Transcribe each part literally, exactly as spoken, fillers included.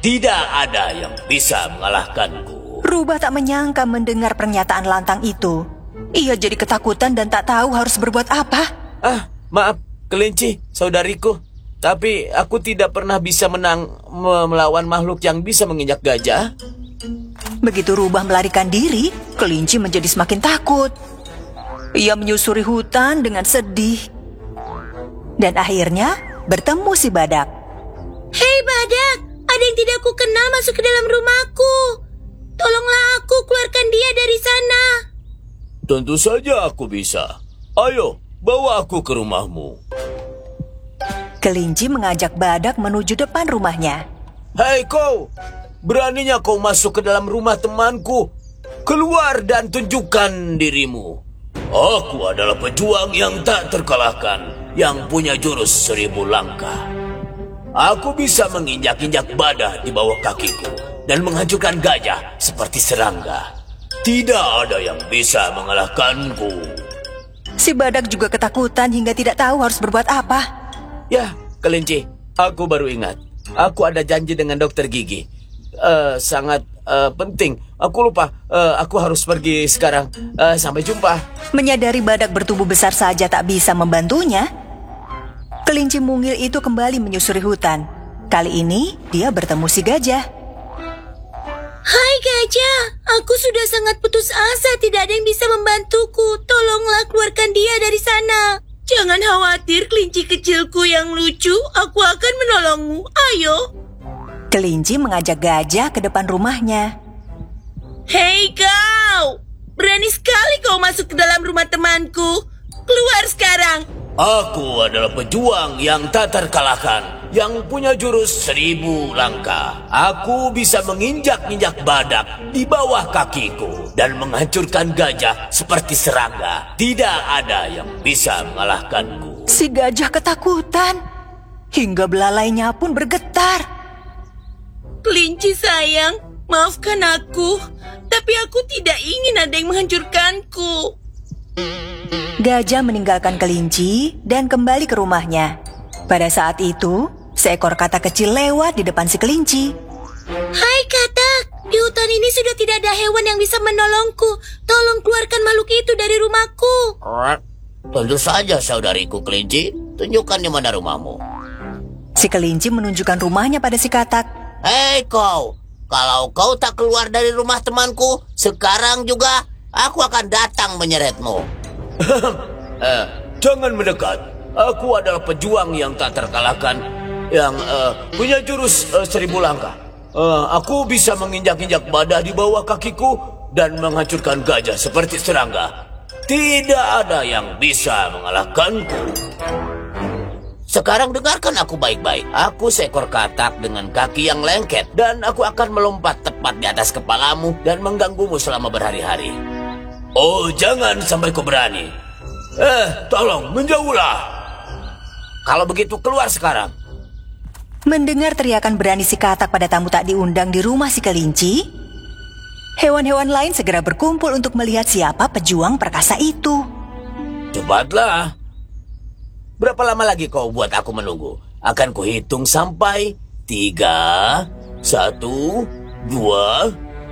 Tidak ada yang bisa mengalahkanku. Rubah tak menyangka mendengar pernyataan lantang itu. Ia jadi ketakutan dan tak tahu harus berbuat apa. Ah, maaf, kelinci, saudariku. Tapi aku tidak pernah bisa menang melawan makhluk yang bisa menginjak gajah. Begitu Rubah melarikan diri, kelinci menjadi semakin takut. Ia menyusuri hutan dengan sedih. Dan akhirnya bertemu si badak. Hei badak, ada yang tidak aku kenal masuk ke dalam rumahku. Tolonglah aku, keluarkan dia dari sana. Tentu saja aku bisa. Ayo, bawa aku ke rumahmu. Kelinci mengajak badak menuju depan rumahnya. Hei kau, beraninya kau masuk ke dalam rumah temanku. Keluar dan tunjukkan dirimu. Aku adalah pejuang yang tak terkalahkan, yang punya jurus seribu langkah. Aku bisa menginjak-injak badak di bawah kakiku dan menghancurkan gajah seperti serangga. Tidak ada yang bisa mengalahkanku. Si badak juga ketakutan hingga tidak tahu harus berbuat apa. Ya, kelinci, aku baru ingat. Aku ada janji dengan dokter gigi. Uh, sangat uh, penting. Aku lupa, uh, aku harus pergi sekarang. Uh, sampai jumpa. Menyadari badak bertubuh besar saja tak bisa membantunya, kelinci mungil itu kembali menyusuri hutan. Kali ini dia bertemu si gajah. Hai gajah, aku sudah sangat putus asa, tidak ada yang bisa membantuku. Tolonglah keluarkan dia dari sana. Jangan khawatir, kelinci kecilku yang lucu, aku akan menolongmu. Ayo. Kelinci mengajak gajah ke depan rumahnya. Hei kau, berani sekali kau masuk ke dalam rumah temanku. Keluar sekarang. Aku adalah pejuang yang tak terkalahkan, yang punya jurus seribu langkah. Aku bisa menginjak-injak badak di bawah kakiku dan menghancurkan gajah seperti serangga. Tidak ada yang bisa mengalahkanku. Si gajah ketakutan, hingga belalainya pun bergetar. Kelinci sayang, maafkan aku, tapi aku tidak ingin ada yang menghancurkanku. Gajah meninggalkan kelinci dan kembali ke rumahnya. Pada saat itu, seekor katak kecil lewat di depan si kelinci. Hai katak, di hutan ini sudah tidak ada hewan yang bisa menolongku. Tolong keluarkan makhluk itu dari rumahku. Tentu saja saudariku kelinci, tunjukkan di mana rumahmu. Si kelinci menunjukkan rumahnya pada si katak. Hei kau, kalau kau tak keluar dari rumah temanku, sekarang juga aku akan datang menyeretmu. eh, jangan mendekat. Aku adalah pejuang yang tak terkalahkan, yang uh, punya jurus uh, seribu langkah. Uh, aku bisa menginjak-injak badak di bawah kakiku dan menghancurkan gajah seperti serangga. Tidak ada yang bisa mengalahkanku. Sekarang dengarkan aku baik-baik. Aku seekor katak dengan kaki yang lengket, dan aku akan melompat tepat di atas kepalamu dan mengganggumu selama berhari-hari. Oh, jangan sampai kau berani. Eh, tolong, menjauhlah. Kalau begitu, keluar sekarang. Mendengar teriakan berani si katak pada tamu tak diundang di rumah si kelinci, hewan-hewan lain segera berkumpul untuk melihat siapa pejuang perkasa itu. Cepatlah. Berapa lama lagi kau buat aku menunggu? Akan kuhitung sampai tiga, satu, dua...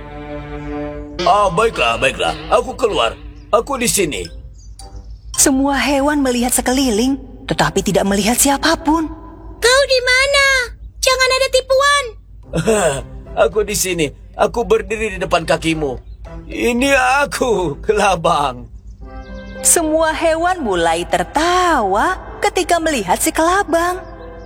Ah, baiklah, baiklah. Aku keluar. Aku di sini. Semua hewan melihat sekeliling, tetapi tidak melihat siapapun. Kau di mana? Jangan ada tipuan. Aku di sini. Aku berdiri di depan kakimu. Ini aku, Kelabang. Semua hewan mulai tertawa ketika melihat si Kelabang.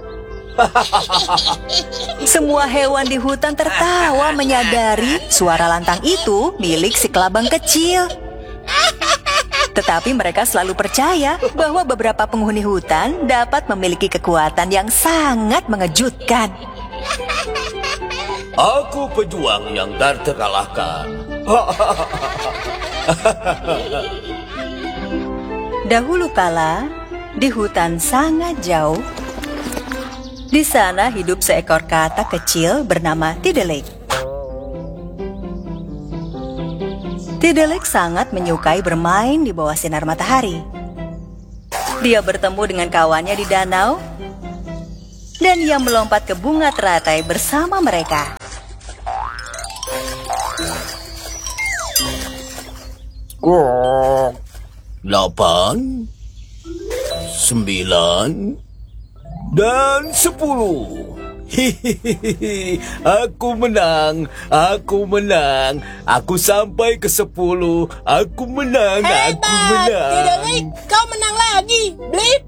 Semua hewan di hutan tertawa menyadari suara lantang itu milik si kelabang kecil. Tetapi mereka selalu percaya bahwa beberapa penghuni hutan dapat memiliki kekuatan yang sangat mengejutkan. Aku pejuang yang tak terkalahkan. Dahulu kala, di hutan sangat jauh, di sana hidup seekor katak kecil bernama Tidelik. Tidelik sangat menyukai bermain di bawah sinar matahari. Dia bertemu dengan kawannya di danau dan ia melompat ke bunga teratai bersama mereka. Delapan, sembilan, dan sepuluh. Hihihi, aku menang, aku menang, aku sampai ke sepuluh, aku menang, aku menang. Tidalik, kau menang lagi, Blip.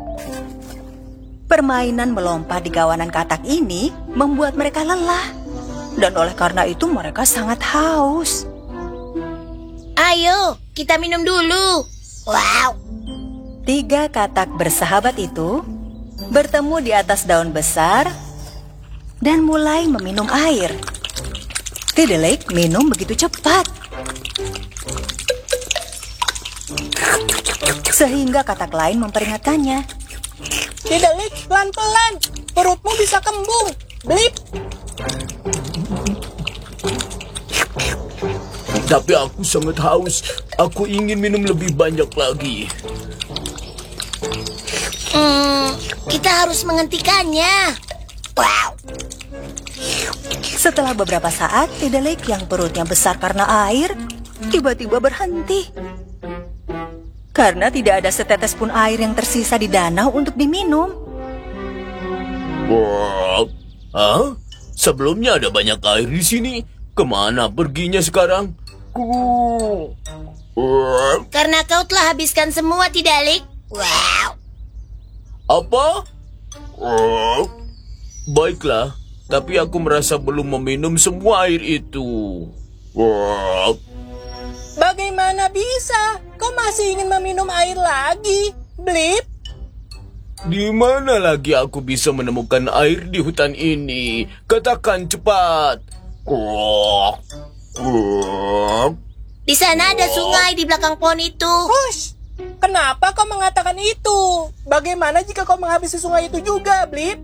Permainan melompat di kawanan katak ini membuat mereka lelah, dan oleh karena itu mereka sangat haus. Ayo, kita minum dulu. Wow. Tiga katak bersahabat itu bertemu di atas daun besar dan mulai meminum air. Tidalik minum begitu cepat, sehingga katak lain memperingatkannya. Tidalik, pelan-pelan. Perutmu bisa kembung, Blip. Tapi aku sangat haus. Aku ingin minum lebih banyak lagi. Hmm, kita harus menghentikannya. Wow. Setelah beberapa saat, Tidalik yang perutnya besar karena air, tiba-tiba berhenti. Karena tidak ada setetes pun air yang tersisa di danau untuk diminum. Wow. Hah? Sebelumnya ada banyak air di sini. Kemana perginya sekarang? Wow. Karena kau telah habiskan semua, Tidalik. Wow. Apa? Wow. Baiklah, tapi aku merasa belum meminum semua air itu. Wow. Bagaimana bisa? Kau masih ingin meminum air lagi, Blip? Di mana lagi aku bisa menemukan air di hutan ini? Katakan cepat. Wow. Wow. Di sana ada sungai di belakang pohon itu. Hush! Kenapa kau mengatakan itu? Bagaimana jika kau menghabisi sungai itu juga, Blip?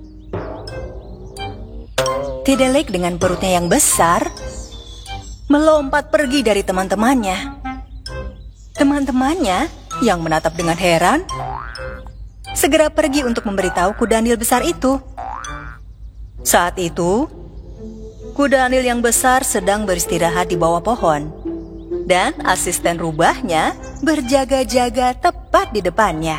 Tidalik dengan perutnya yang besar melompat pergi dari teman-temannya. Teman-temannya yang menatap dengan heran segera pergi untuk memberitahu kuda Nil besar itu. Saat itu, kuda Nil yang besar sedang beristirahat di bawah pohon, dan asisten rubahnya berjaga-jaga tepat di depannya.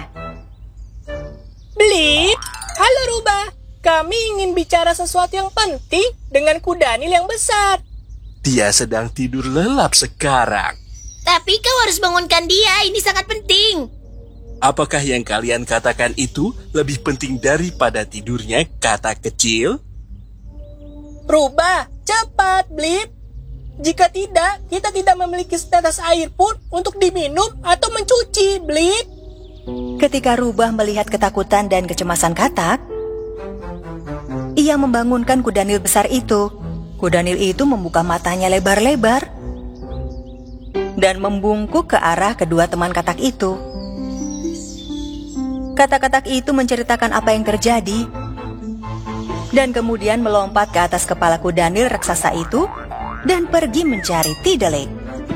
Blip, halo rubah. Kami ingin bicara sesuatu yang penting dengan kuda Nil yang besar. Dia sedang tidur lelap sekarang. Tapi kau harus bangunkan dia, ini sangat penting. Apakah yang kalian katakan itu lebih penting daripada tidurnya, kata kecil? Rubah, cepat, Blip. Jika tidak, kita tidak memiliki setetes air pun untuk diminum atau mencuci, Blip. Ketika rubah melihat ketakutan dan kecemasan katak, ia membangunkan kuda Nil besar itu. Kuda Nil itu membuka matanya lebar-lebar dan membungkuk ke arah kedua teman katak itu. Katak-katak itu menceritakan apa yang terjadi, dan kemudian melompat ke atas kepala kuda Nil raksasa itu dan pergi mencari Tidalik.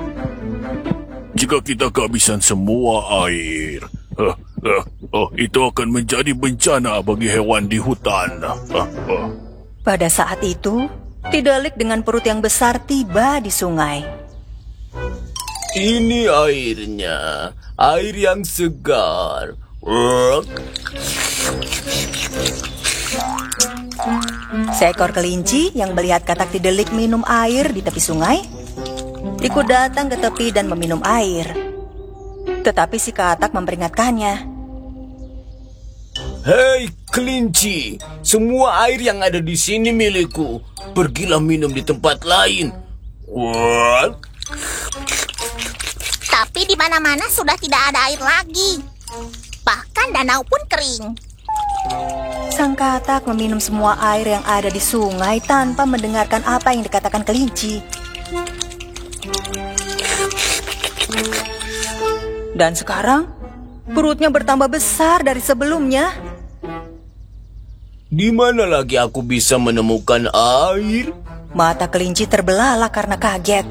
Jika kita kehabisan semua air, uh, uh, oh, itu akan menjadi bencana bagi hewan di hutan. Uh, uh. Pada saat itu, Tidalik dengan perut yang besar tiba di sungai. Ini airnya, air yang segar. Uh. Seekor kelinci yang melihat katak Tidalik minum air di tepi sungai, ikut datang ke tepi dan meminum air. Tetapi si katak memperingatkannya. Hei kelinci, semua air yang ada di sini milikku. Pergilah minum di tempat lain. What? Tapi di mana-mana sudah tidak ada air lagi. Bahkan danau pun kering. Sang katak meminum semua air yang ada di sungai tanpa mendengarkan apa yang dikatakan kelinci. Dan sekarang, perutnya bertambah besar dari sebelumnya. Di mana lagi aku bisa menemukan air? Mata kelinci terbelalak karena kaget.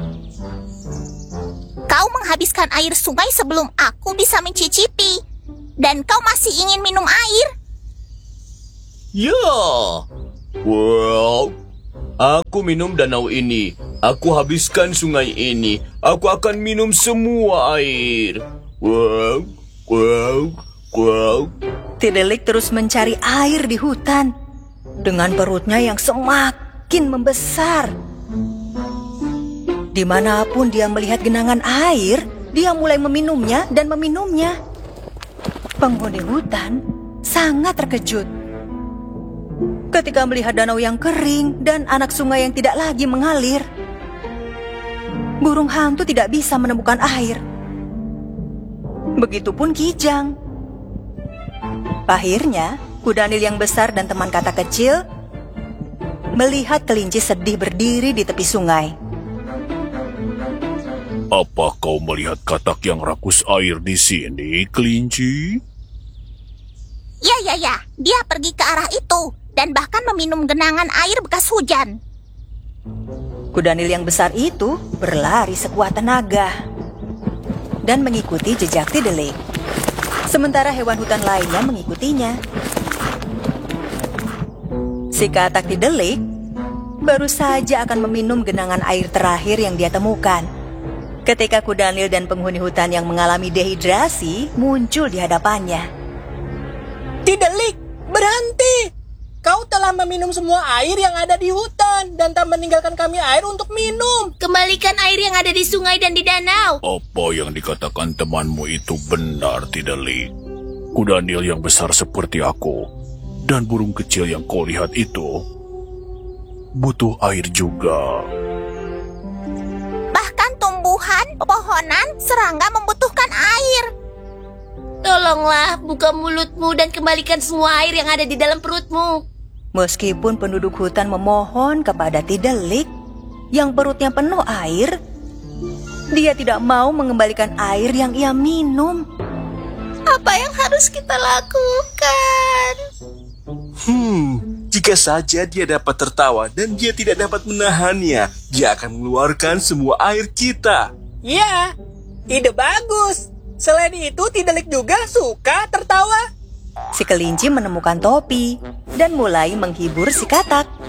Kau menghabiskan air sungai sebelum aku bisa mencicipi. Dan kau masih ingin minum air? Ya. Wow. Aku minum danau ini. Aku habiskan sungai ini. Aku akan minum semua air. Wow. Wow. Wow. Tidelik terus mencari air di hutan dengan perutnya yang semakin membesar. Dimanapun dia melihat genangan air, dia mulai meminumnya dan meminumnya. Penghuni hutan sangat terkejut ketika melihat danau yang kering dan anak sungai yang tidak lagi mengalir. Burung hantu tidak bisa menemukan air. Begitupun Kijang. Akhirnya, Kudanil yang besar dan teman katak kecil melihat kelinci sedih berdiri di tepi sungai. Apa kau melihat katak yang rakus air di sini, kelinci? Ya, ya, ya. Dia pergi ke arah itu dan bahkan meminum genangan air bekas hujan. Kudanil yang besar itu berlari sekuat tenaga dan mengikuti jejak Tidelik. Sementara hewan hutan lainnya mengikutinya. Si katak Tidelik baru saja akan meminum genangan air terakhir yang dia temukan ketika Kudanil dan penghuni hutan yang mengalami dehidrasi muncul di hadapannya. Tidelik, berhenti! Kau telah meminum semua air yang ada di hutan dan tak meninggalkan kami air untuk minum. Kembalikan air yang ada di sungai dan di danau. Apa yang dikatakan temanmu itu benar, Tidelik? Kudanil yang besar seperti aku dan burung kecil yang kau lihat itu butuh air juga. Bahkan tumbuhan, pepohonan, serangga membutuhkan air. Tolonglah, buka mulutmu dan kembalikan semua air yang ada di dalam perutmu. Meskipun penduduk hutan memohon kepada Tidelik yang perutnya penuh air, dia tidak mau mengembalikan air yang ia minum. Apa yang harus kita lakukan? Hmm, jika saja dia dapat tertawa dan dia tidak dapat menahannya, dia akan mengeluarkan semua air kita. Ya, ide bagus. Selain itu, Tidelik juga suka tertawa. Si kelinci menemukan topi dan mulai menghibur si katak.